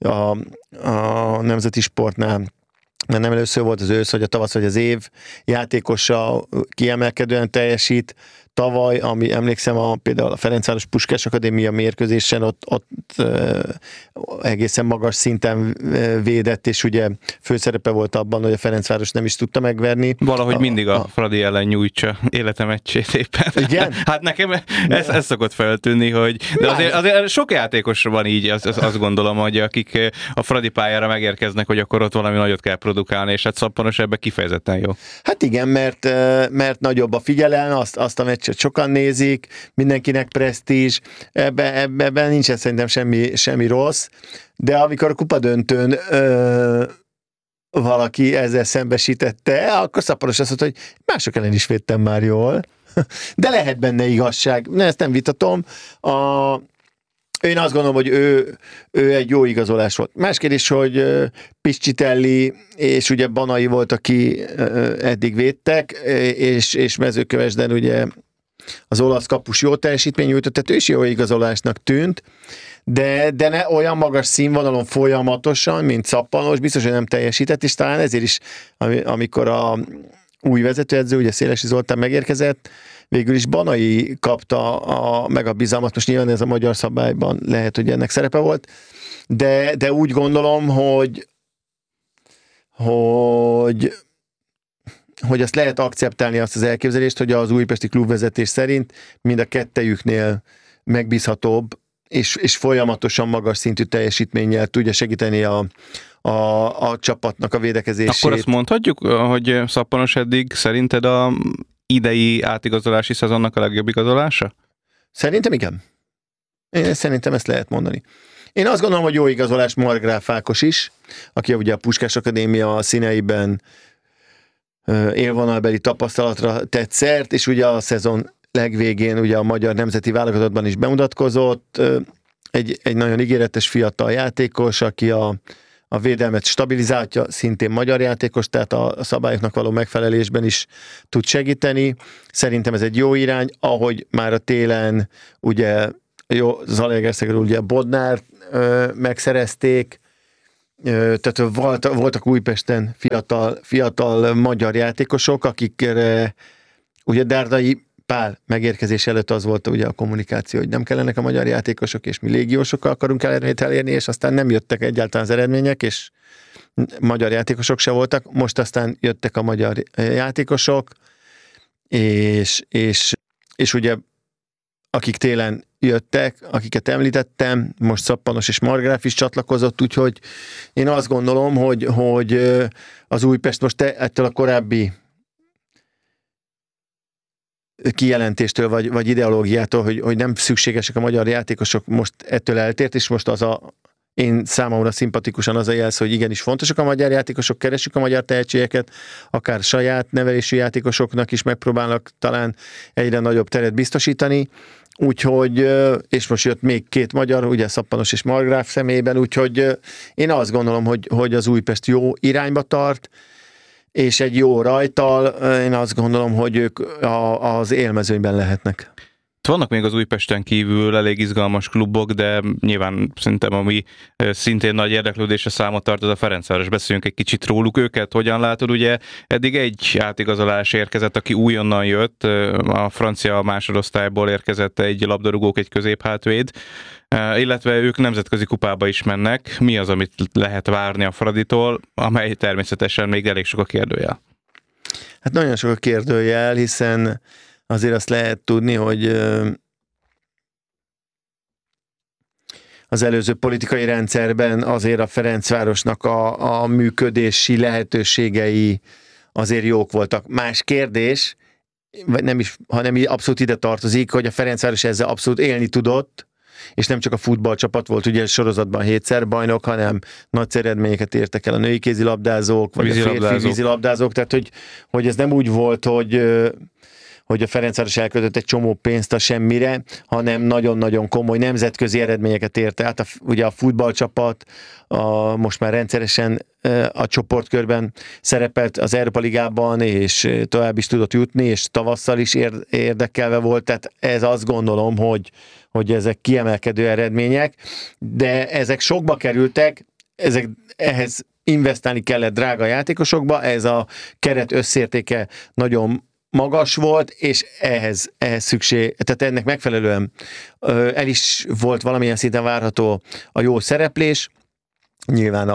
a nemzeti sportnál, mert nem először volt az ősz, vagy a tavasz, vagy az év játékosa kiemelkedően teljesít. Tavaly, ami emlékszem, például a Ferencváros Puskás Akadémia mérkőzésen ott egészen magas szinten védett, és ugye főszerepe volt abban, hogy a Ferencváros nem is tudta megverni. Valahogy mindig a Fradi ellen nyújtsa életemegysét éppen. Igen? Hát nekem ez szokott feltűnni, hogy de azért sok játékos van így, azt gondolom, hogy akik a Fradi pályára megérkeznek, hogy akkor ott valami nagyot kell produkálni, és hát Szappanos ebbe kifejezetten jó. Hát igen, mert nagyobb a figyelem, azt a meccset sokan nézik, mindenkinek presztízs, ebben nincsen szerintem semmi rossz, de amikor a kupadöntőn valaki ezzel szembesítette, akkor Szappanos azt mondta, hogy mások ellen is védtem már jól, de lehet benne igazság, ezt nem vitatom. Én azt gondolom, hogy ő egy jó igazolás volt. Más kérdés, hogy Piscitelli és ugye Banai volt, aki eddig védtek, és Mezőkövesden ugye az olasz kapus jó teljesítmény nyújtott, tehát ő is jó igazolásnak tűnt, de ne olyan magas színvonalon folyamatosan, mint Szappanos, biztos, hogy nem teljesített, és talán ezért is, amikor a új vezetőedző, ugye Szélesi Zoltán megérkezett, végül is Banai kapta meg a bizalmat, most nyilván ez a magyar szabályban lehet, hogy ennek szerepe volt, de úgy gondolom, hogy azt lehet akceptálni azt az elképzelést, hogy az újpesti klubvezetés szerint mind a kettejüknél megbízhatóbb, és folyamatosan magas szintű teljesítménnyel tudja segíteni a csapatnak a védekezését. Akkor azt mondhatjuk, hogy Szappanos eddig szerinted a idei átigazolási szezonnak a legjobb igazolása? Szerintem igen. Én szerintem ezt lehet mondani. Én azt gondolom, hogy jó igazolás Margráf Ákos is, aki ugye a Puskás Akadémia színeiben élvonalbeli tapasztalatra tett szert, és ugye a szezon legvégén ugye a magyar nemzeti válogatottban is bemutatkozott, egy nagyon ígéretes fiatal játékos, aki a védelmet stabilizálja, szintén magyar játékos, tehát a szabályoknak való megfelelésben is tud segíteni. Szerintem ez egy jó irány, ahogy már a télen ugye Zalaegerszegről ugye Bodnár megszerezték, tehát voltak Újpesten fiatal magyar játékosok, akikre ugye Dárdai Pál megérkezés előtt az volt ugye a kommunikáció, hogy nem kellenek a magyar játékosok, és mi légiósokkal akarunk eredményt elérni, és aztán nem jöttek egyáltalán az eredmények, és magyar játékosok se voltak, most aztán jöttek a magyar játékosok, és ugye akik télen jöttek, akiket említettem, most Szappanos és Margráf is csatlakozott, úgyhogy én azt gondolom, hogy az Újpest most ettől a korábbi kijelentéstől, vagy ideológiától, hogy nem szükségesek a magyar játékosok, most ettől eltért, és most én számomra szimpatikusan az a jelz, hogy igenis fontosak a magyar játékosok, keresjük a magyar tehetségeket, akár saját nevelésű játékosoknak is megpróbálnak talán egyre nagyobb teret biztosítani, úgyhogy, és most jött még 2 magyar, ugye Szappanos és Margráf személyében, úgyhogy én azt gondolom, hogy az Újpest jó irányba tart, és egy jó rajttal, én azt gondolom, hogy ők az élmezőnyben lehetnek. Vannak még az Újpesten kívül elég izgalmas klubok, de nyilván szerintem ami szintén nagy érdeklődésre számot tart, az a Ferencváros. Beszéljünk egy kicsit róluk, őket. Hogyan látod? Ugye eddig egy átigazolás érkezett, aki újonnan jött, a francia másodosztályból érkezett egy labdarúgók, egy középhátvéd, illetve ők nemzetközi kupába is mennek. Mi az, amit lehet várni a Fraditól, amely természetesen még elég sok a kérdőjel? Hát nagyon sok a kérdőjel, hiszen azért azt lehet tudni, hogy az előző politikai rendszerben azért a Ferencvárosnak a működési lehetőségei azért jók voltak. Más kérdés, vagy nem is, hanem abszolút ide tartozik, hogy a Ferencváros ezzel abszolút élni tudott, és nem csak a futballcsapat volt, ugye sorozatban 7-szer bajnok, hanem nagy eredményeket értek el a női kézilabdázók, vagy a férfi vízilabdázók, tehát hogy ez nem úgy volt, hogy a Ferencváros elköltött egy csomó pénzt a semmire, hanem nagyon-nagyon komoly nemzetközi eredményeket ért el. Ugye a futballcsapat most már rendszeresen a csoportkörben szerepelt az Európa Ligában, és tovább is tudott jutni, és tavasszal is érdekelve volt, tehát ez azt gondolom, hogy ezek kiemelkedő eredmények, de ezek sokba kerültek, ehhez investálni kellett drága játékosokba, ez a keret összértéke nagyon magas volt, és ehhez szükség, tehát ennek megfelelően el is volt valamilyen szinten várható a jó szereplés, nyilván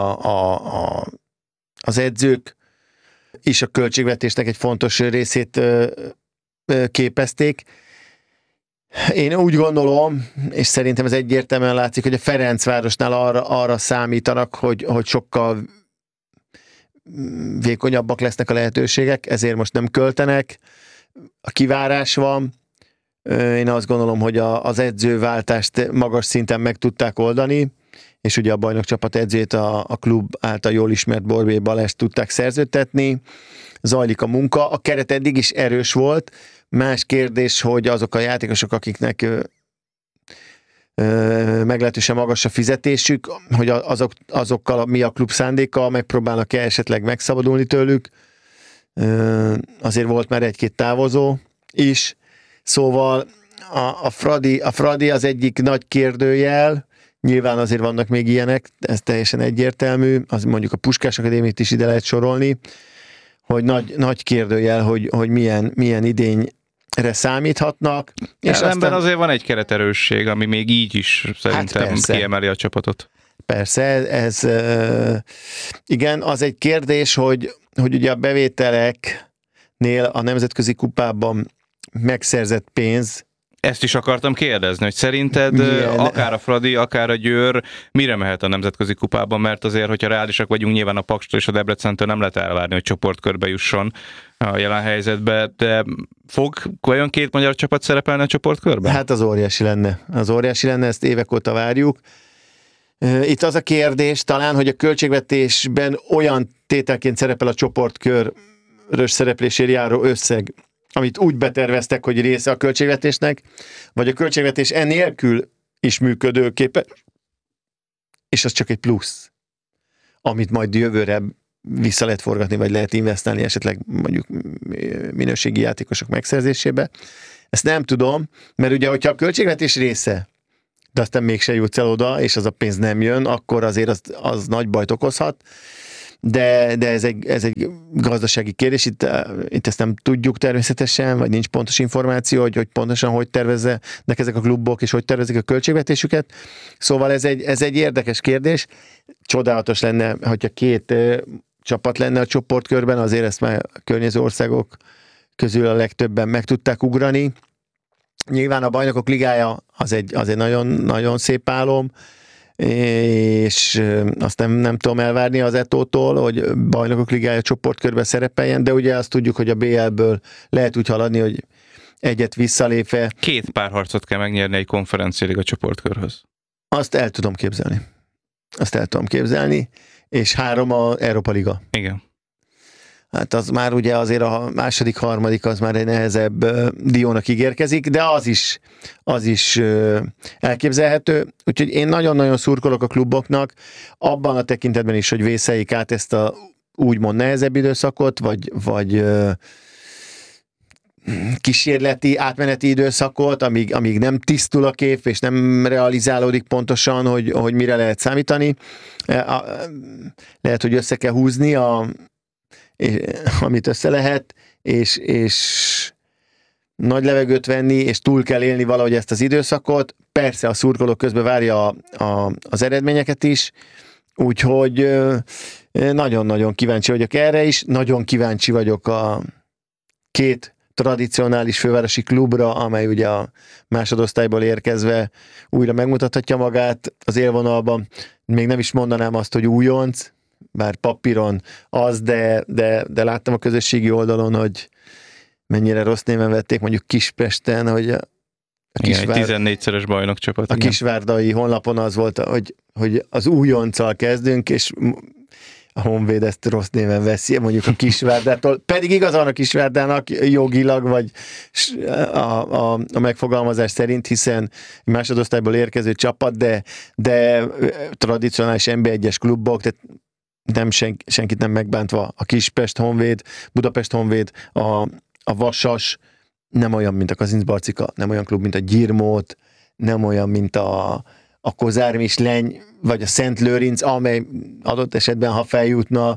az edzők is a költségvetésnek egy fontos részét képezték. Én úgy gondolom, és szerintem ez egyértelműen látszik, hogy a Ferencvárosnál arra számítanak, hogy sokkal vékonyabbak lesznek a lehetőségek, ezért most nem költenek, a kivárás van. Én azt gondolom, hogy az edzőváltást magas szinten meg tudták oldani, és ugye a bajnokcsapat edzőjét a klub által jól ismert Borbély Balást tudták szerződtetni, zajlik a munka, a keret eddig is erős volt, más kérdés, hogy azok a játékosok, akiknek meglehetősen magas a fizetésük, hogy azokkal mi a klub szándéka, megpróbálnak-e esetleg megszabadulni tőlük. Azért volt már 1-2 távozó is, szóval a Fradi az egyik nagy kérdőjel, nyilván azért vannak még ilyenek, ez teljesen egyértelmű, az mondjuk a Puskás Akadémiát is ide lehet sorolni, hogy nagy kérdőjel, hogy milyen idényre számíthatnak. És aztán azért van egy kereterősség, ami még így is szerintem kiemeli a csapatot. Persze, ez igen, az egy kérdés, hogy ugye a bevételeknél a nemzetközi kupában megszerzett pénz. Ezt is akartam kérdezni, hogy szerinted akár a Fradi, akár a Győr mire mehet a nemzetközi kupában, mert azért, hogyha reálisak vagyunk, nyilván a Pakstól és a Debrecentől nem lehet elvárni, hogy csoportkörbe jusson a jelen helyzetbe, de fog vajon 2 magyar csapat szerepelni a csoportkörben? Hát az óriási lenne. Az óriási lenne, ezt évek óta várjuk. Itt az a kérdés talán, hogy a költségvetésben olyan tételként szerepel a csoportkör, szereplésért járó összeg, amit úgy beterveztek, hogy része a költségvetésnek, vagy a költségvetés ennélkül is működőképes, és az csak egy plusz, amit majd jövőre vissza lehet forgatni, vagy lehet investálni esetleg mondjuk minőségi játékosok megszerzésébe. Ezt nem tudom, mert ugye, hogyha a költségvetés része, de aztán mégse jutsz el oda, és az a pénz nem jön, akkor azért az nagy bajt okozhat. De ez egy gazdasági kérdés, itt ezt nem tudjuk természetesen, vagy nincs pontos információ, hogy pontosan hogy terveznek ezek a klubok, és hogy tervezik a költségvetésüket. Szóval ez egy érdekes kérdés. Csodálatos lenne, hogyha 2 csapat lenne a csoportkörben, azért ezt már a környező országok közül a legtöbben meg tudták ugrani. Nyilván a Bajnokok Ligája az egy nagyon, nagyon szép álom, és azt nem tudom elvárni az Etótól, hogy Bajnokok Ligája csoportkörben szerepeljen, de ugye azt tudjuk, hogy a BL-ből lehet úgy haladni, hogy egyet visszalépve. 2 párharcot kell megnyerni egy konferenciáliga csoportkörhöz. Azt el tudom képzelni. És 3 a Európa Liga. Igen. Hát az már ugye azért a második, harmadik az már egy nehezebb diónak ígérkezik, de az is elképzelhető. Úgyhogy én nagyon-nagyon szurkolok a kluboknak, abban a tekintetben is, hogy vészeljék át ezt a úgymond nehezebb időszakot, vagy kísérleti, átmeneti időszakot, amíg nem tisztul a kép, és nem realizálódik pontosan, hogy mire lehet számítani. Lehet, hogy össze kell húzni amit össze lehet, és nagy levegőt venni, és túl kell élni valahogy ezt az időszakot. Persze a szurkolók közben várja az eredményeket is, úgyhogy nagyon-nagyon kíváncsi vagyok erre is. Nagyon kíváncsi vagyok a 2 tradicionális fővárosi klubra, amely ugye a másodosztályból érkezve újra megmutathatja magát az élvonalban. Még nem is mondanám azt, hogy újonc, bár papíron az, de láttam a közösségi oldalon, hogy mennyire rossz néven vették mondjuk Kispesten, hogy a 14-szeres bajnokcsapat. A kisvárdai honlapon az volt, hogy az újonccal kezdünk, és a Honvéd ezt rossz néven veszi, mondjuk a Kisvárdától. Pedig igaz van a Kisvárdának jogilag, vagy a megfogalmazás szerint, hiszen másodosztályból érkező csapat, de tradicionális NB1-es klubok, tehát nem senkit nem megbántva, a Kispest Honvéd, Budapest Honvéd, a Vasas, nem olyan, mint a Kazincbarcika, nem olyan klub, mint a Gyirmót, nem olyan, mint a Kozármisleny, vagy a Szent Lőrinc, amely adott esetben, ha feljutna,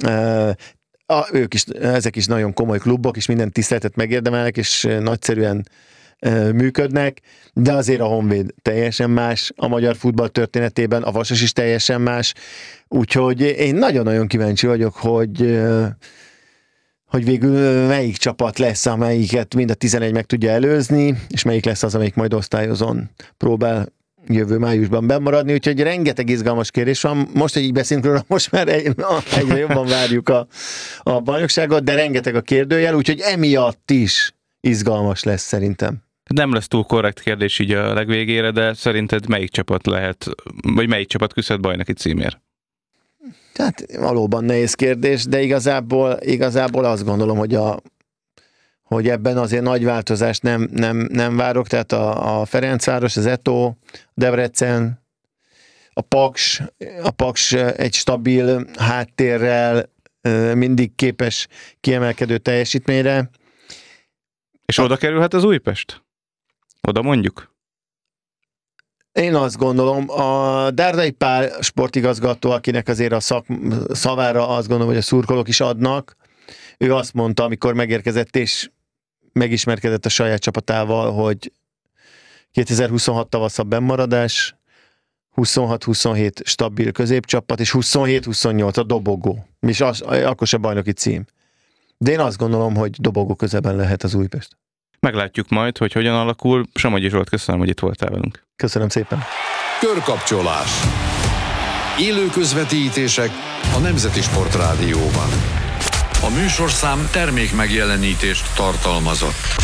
ezek is nagyon komoly klubok, és minden tiszteletet megérdemelnek, és nagyszerűen működnek, de azért a Honvéd teljesen más a magyar futball történetében, a Vasas is teljesen más, úgyhogy én nagyon-nagyon kíváncsi vagyok, hogy végül melyik csapat lesz, amelyiket mind a 11 meg tudja előzni, és melyik lesz az, amelyik majd osztályozón próbál jövő májusban bemaradni, úgyhogy rengeteg izgalmas kérdés van. Most, hogy így beszélünk róla, most már egyre jobban várjuk a bajnokságot, de rengeteg a kérdőjel, úgyhogy emiatt is izgalmas lesz szerintem. Nem lesz túl korrekt kérdés így a legvégére, de szerinted melyik csapat lehet, vagy melyik csapat küszöd bajnoki címért? Tehát valóban nehéz kérdés, de igazából azt gondolom, hogy ebben azért nagy változást nem várok, tehát a Ferencváros, az Eto, Debrecen, a Paks egy stabil háttérrel mindig képes kiemelkedő teljesítményre. És oda kerülhet az Újpest? Oda mondjuk? Én azt gondolom, a Dárdai Pál sportigazgató, akinek azért a szavára azt gondolom, hogy a szurkolók is adnak, ő azt mondta, amikor megérkezett és megismerkedett a saját csapatával, hogy 2026 tavaszabb bennmaradás, 26-27 stabil középcsapat, és 27-28 a dobogó. És akkor se bajnoki cím. De én azt gondolom, hogy dobogó közeben lehet az Újpest. Meglátjuk majd, hogy hogyan alakul. Somogyi Zsolt, köszönöm, hogy itt voltál velünk. Köszönöm szépen. Körkapcsolás. Élő közvetítések a Nemzeti Sportrádióban. A műsorszám termék megjelenítést tartalmazott.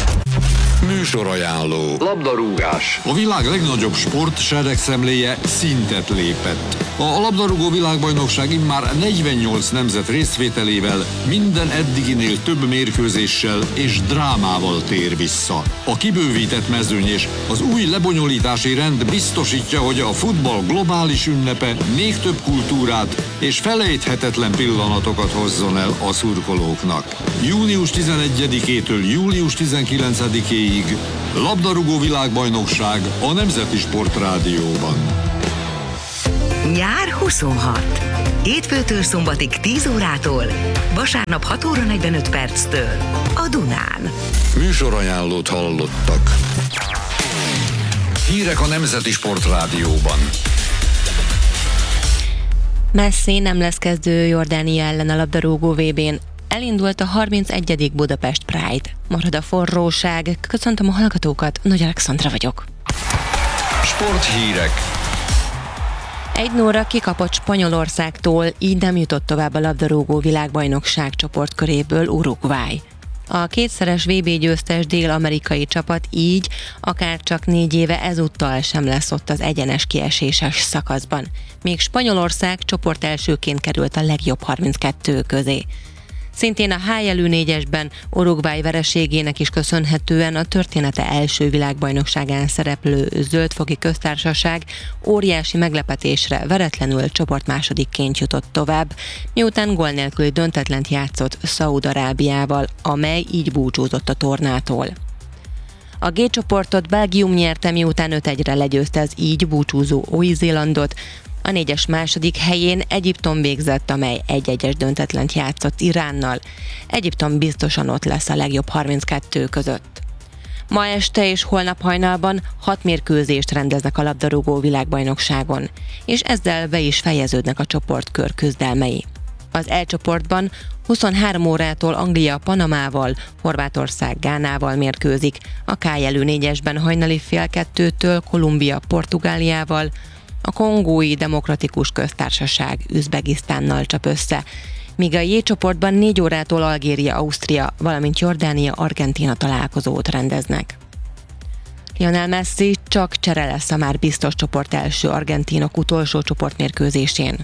Műsorajánló. Labdarúgás. A világ legnagyobb sportseregszemléje szintet lépett. A labdarúgó világbajnokság immár 48 nemzet részvételével minden eddiginél több mérkőzéssel és drámával tér vissza. A kibővített mezőny és az új lebonyolítási rend biztosítja, hogy a futball globális ünnepe még több kultúrát és felejthetetlen pillanatokat hozzon el a szurkolóknak. Június 11-től július 19-éig labdarúgó világbajnokság a Nemzeti Sportrádióban. Nyár 26. Hétfőtől szombatig 10 órától, vasárnap 6 óra 45 perctől a Dunán. Műsorajánlót hallottak. Hírek a Nemzeti Sportrádióban. Messi nem lesz kezdő Jordánia ellen a labdarúgó VB-n. Elindult a 31. Budapest Pride. Marad a forróság. Köszöntöm a hallgatókat, Nagy Alexandra vagyok. Sporthírek. 1-0-ra kikapott Spanyolországtól, így nem jutott tovább a labdarúgó világbajnokság csoportköréből Uruguay. A kétszeres VB győztes dél-amerikai csapat így akár csak 4 éve ezúttal sem lesz ott az egyenes kieséses szakaszban. Még Spanyolország csoport elsőként került a legjobb 32 közé. Szintén a H-jelű 4-esben Uruguay vereségének is köszönhetően a története első világbajnokságán szereplő Zöld-foki köztársaság óriási meglepetésre veretlenül csoportmásodikként jutott tovább, miután gól nélküli döntetlent játszott Szaúd-Arábiával, amely így búcsúzott a tornától. A G csoportot Belgium nyerte, miután 5-1-re legyőzte az így búcsúzó Új-Zélandot. A 4-es második helyén Egyiptom végzett, amely 1-1-es döntetlent játszott Iránnal. Egyiptom biztosan ott lesz a legjobb 32 között. Ma este és holnap hajnalban 6 mérkőzést rendeznek a labdarúgó világbajnokságon, és ezzel be is fejeződnek a csoportkör küzdelmei. Az E csoportban 23 órától Anglia Panamával, Horvátország Gánával mérkőzik, a K-jelű 4-esben hajnali fél 2-től Kolumbia Portugáliával, a Kongói Demokratikus Köztársaság Üzbegisztánnal csap össze, míg a J csoportban 4 órától Algéria, Ausztria, valamint Jordánia, Argentína találkozót rendeznek. Lionel Messi csak csere lesz a már biztos csoport első argentinok utolsó csoportmérkőzésén.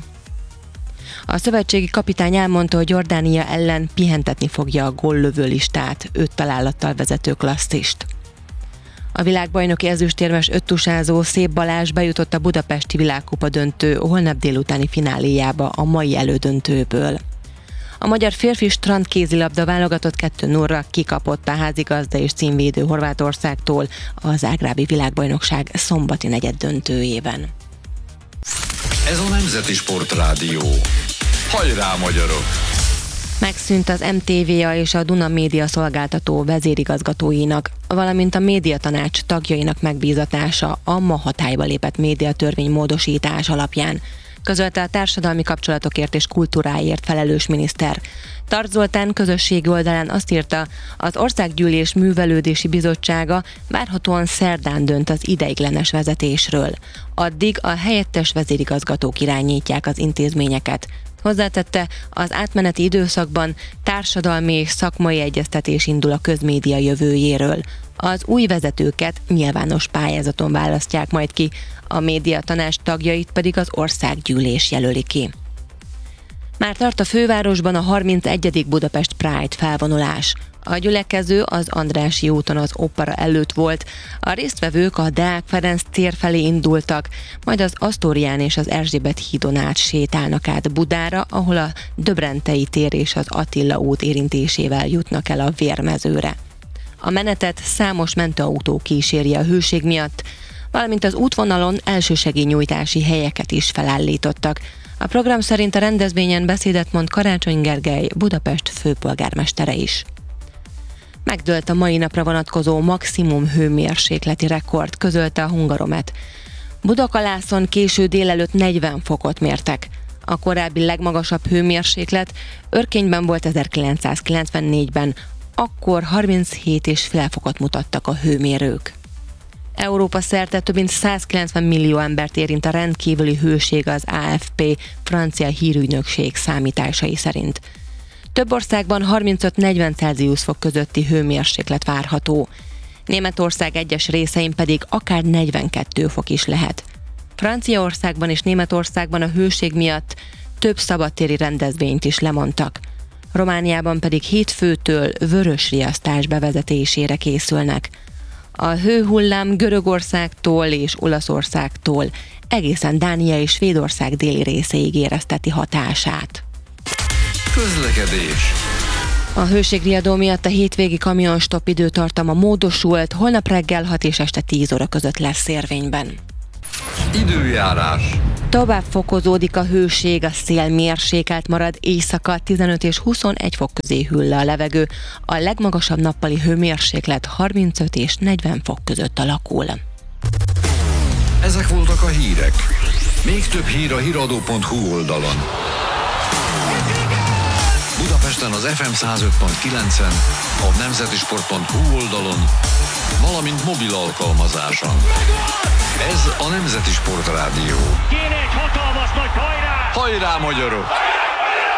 A szövetségi kapitány elmondta, hogy Jordánia ellen pihentetni fogja a góllövő listát 5 találattal vezető klasszist. A világbajnoki ezüstérmes öttusázó Szép Balázs bejutott a budapesti világkupa döntő holnap délutáni fináléjába a mai elődöntőből. A magyar férfi strandkézilabda válogatott 2-0-ra kikapott a házigazda és címvédő Horvátországtól a zágrábi világbajnokság szombati negyeddöntőjében. Ez a Nemzeti Sportrádió. Hajrá, magyarok! Megszűnt az MTV-a és a Duna Média szolgáltató vezérigazgatóinak, valamint a médiatanács tagjainak megbízatása a ma hatályba lépett médiatörvény módosítás alapján, közölte a társadalmi kapcsolatokért és kultúráért felelős miniszter. Tarts Zoltán közösségi oldalán azt írta, az Országgyűlés Művelődési Bizottsága várhatóan szerdán dönt az ideiglenes vezetésről. Addig a helyettes vezérigazgatók irányítják az intézményeket. Hozzátette, az átmeneti időszakban társadalmi és szakmai egyeztetés indul a közmédia jövőjéről. Az új vezetőket nyilvános pályázaton választják majd ki, a médiatanács tagjait pedig az Országgyűlés jelöli ki. Már tart a fővárosban a 31. Budapest Pride felvonulás. A gyülekező az Andrássy úton az Opera előtt volt, a résztvevők a Deák Ferenc tér felé indultak, majd az Asztórián és az Erzsébet hídon át sétálnak át Budára, ahol a Döbrentei tér és az Attila út érintésével jutnak el a Vérmezőre. A menetet számos mentőautó kíséri a hőség miatt, valamint az útvonalon elsősegélynyújtási helyeket is felállítottak. A program szerint a rendezvényen beszédet mond Karácsony Gergely, Budapest főpolgármestere is. Megdőlt a mai napra vonatkozó maximum hőmérsékleti rekord, közölte a Hungaromet. Budakalászon késő délelőtt 40 fokot mértek. A korábbi legmagasabb hőmérséklet Örkényben volt 1994-ben, akkor 37,5 fokot mutattak a hőmérők. Európa szerte több mint 190 millió embert érint a rendkívüli hőség az AFP francia hírügynökség számításai szerint. Több országban 35-40 Celsius fok közötti hőmérséklet várható. Németország egyes részein pedig akár 42 fok is lehet. Franciaországban és Németországban a hőség miatt több szabadtéri rendezvényt is lemondtak. Romániában pedig hétfőtől vörös riasztás bevezetésére készülnek. A hőhullám Görögországtól és Olaszországtól egészen Dánia és Svédország déli részéig érezteti hatását. Közlekedés. A hőségriadó miatt a hétvégi kamionstopp időtartama módosult, holnap reggel 6 és este 10 óra között lesz érvényben. Időjárás. Tovább fokozódik a hőség, a szél mérsékelt marad, éjszaka 15 és 21 fok közé hűl le a levegő, a legmagasabb nappali hőmérséklet 35 és 40 fok között alakul. Ezek voltak a hírek. Még több hír a hiradó.hu oldalon. Budapesten az FM 105.9-en, a nemzetisport.hu oldalon, valamint mobil alkalmazáson. Ez a Nemzeti Sport Rádió. Kéne egy hatalmas nagy hajrá! Hajrá, magyarok!